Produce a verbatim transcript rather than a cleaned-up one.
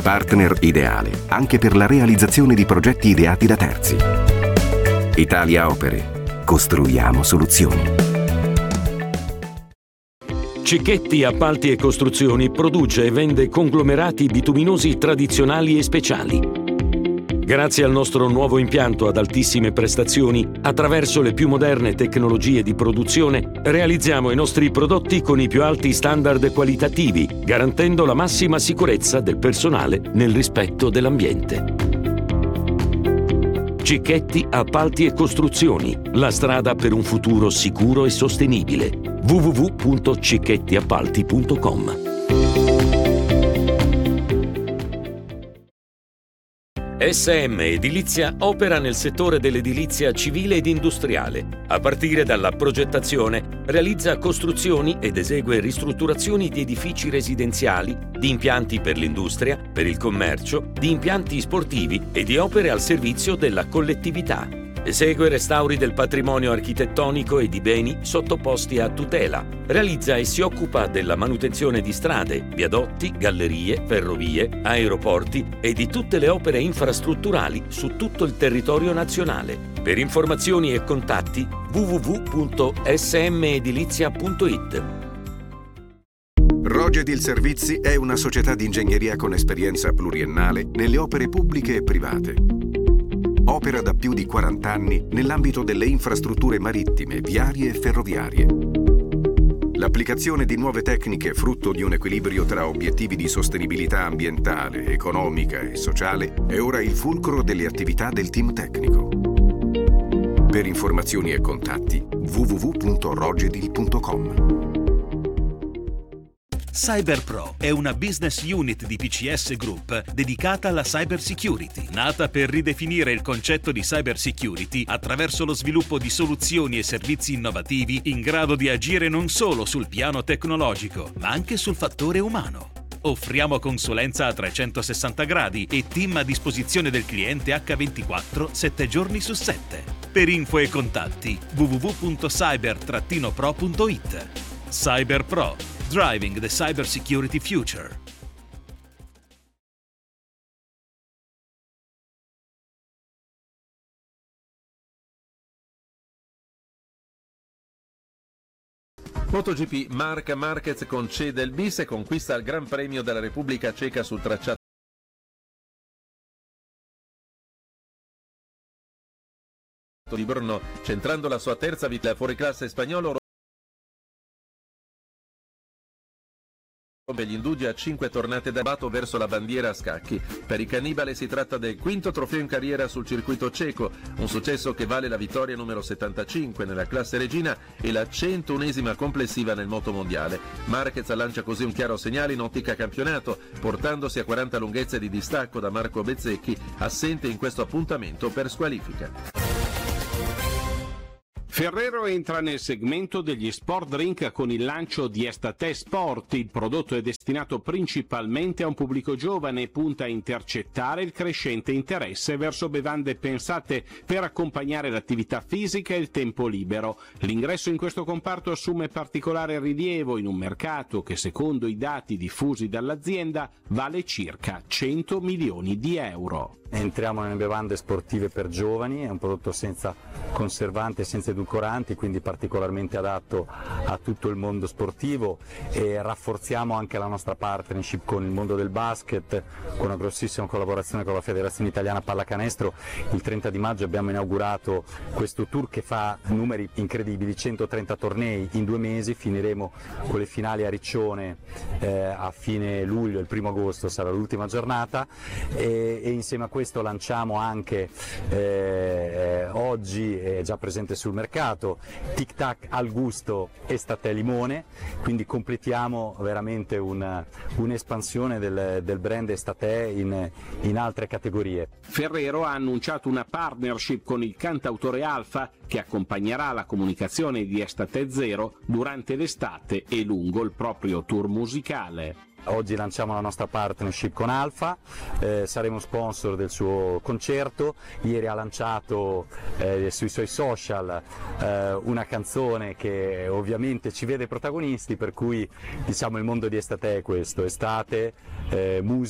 partner ideale anche per la realizzazione di progetti ideati da terzi. Italia Opere. Costruiamo soluzioni. Cicchetti Appalti e Costruzioni produce e vende conglomerati bituminosi tradizionali e speciali. Grazie al nostro nuovo impianto ad altissime prestazioni, attraverso le più moderne tecnologie di produzione, realizziamo i nostri prodotti con i più alti standard qualitativi, garantendo la massima sicurezza del personale nel rispetto dell'ambiente. Cicchetti Appalti e Costruzioni, la strada per un futuro sicuro e sostenibile. w w w punto cicchetti appalti punto com. S M Edilizia opera nel settore dell'edilizia civile ed industriale. A partire dalla progettazione, realizza costruzioni ed esegue ristrutturazioni di edifici residenziali, di impianti per l'industria, per il commercio, di impianti sportivi e di opere al servizio della collettività. Esegue restauri del patrimonio architettonico e di beni sottoposti a tutela. Realizza e si occupa della manutenzione di strade, viadotti, gallerie, ferrovie, aeroporti e di tutte le opere infrastrutturali su tutto il territorio nazionale. Per informazioni e contatti w w w punto s m edilizia punto i t. Rogedil Servizi è una società di ingegneria con esperienza pluriennale nelle opere pubbliche e private. Opera da più di quaranta anni nell'ambito delle infrastrutture marittime, viarie e ferroviarie. L'applicazione di nuove tecniche frutto di un equilibrio tra obiettivi di sostenibilità ambientale, economica e sociale è ora il fulcro delle attività del team tecnico. Per informazioni e contatti w w w punto rogedil punto com. CyberPro è una business unit di P C S Group dedicata alla cyber security, nata per ridefinire il concetto di cyber security attraverso lo sviluppo di soluzioni e servizi innovativi in grado di agire non solo sul piano tecnologico, ma anche sul fattore umano. Offriamo consulenza a trecentosessanta gradi e team a disposizione del cliente acca ventiquattro, sette giorni su sette. Per info e contatti w w w punto cyber pro punto i t. CyberPro. Driving the Cyber Security Future. MotoGP, Marc Marquez concede il bis e conquista il Gran Premio della Repubblica Ceca sul tracciato di Brno, centrando la sua terza vittoria fuori classe spagnolo. Per gli indugi a cinque tornate da bato verso la bandiera a scacchi. Per i cannibale si tratta del quinto trofeo in carriera sul circuito ceco, un successo che vale la vittoria numero settantacinque nella classe regina e la centounesima complessiva nel motomondiale. Marquez lancia così un chiaro segnale in ottica campionato, portandosi a quaranta lunghezze di distacco da Marco Bezzecchi, assente in questo appuntamento per squalifica. Ferrero entra nel segmento degli sport drink con il lancio di Estate Sport. Il prodotto è destinato principalmente a un pubblico giovane e punta a intercettare il crescente interesse verso bevande pensate per accompagnare l'attività fisica e il tempo libero. L'ingresso in questo comparto assume particolare rilievo in un mercato che, secondo i dati diffusi dall'azienda, vale circa cento milioni di euro. Entriamo nelle bevande sportive per giovani, è un prodotto senza conservanti e senza edulcoranti, quindi particolarmente adatto a tutto il mondo sportivo, e rafforziamo anche la nostra partnership con il mondo del basket, con una grossissima collaborazione con la Federazione Italiana Pallacanestro. Il trenta di maggio abbiamo inaugurato questo tour che fa numeri incredibili, centotrenta tornei in due mesi, finiremo con le finali a Riccione eh, a fine luglio, il primo agosto sarà l'ultima giornata, e, e insieme a questo Questo lanciamo anche eh, oggi, è già presente sul mercato, Tic Tac al gusto Estate Limone, quindi completiamo veramente un, un'espansione del, del brand Estate in, in altre categorie. Ferrero ha annunciato una partnership con il cantautore Alfa che accompagnerà la comunicazione di Estate Zero durante l'estate e lungo il proprio tour musicale. Oggi lanciamo la nostra partnership con Alfa, eh, saremo sponsor del suo concerto. Ieri ha lanciato eh, sui suoi social eh, una canzone che ovviamente ci vede protagonisti, per cui diciamo il mondo di Estate è questo: estate, eh, musica.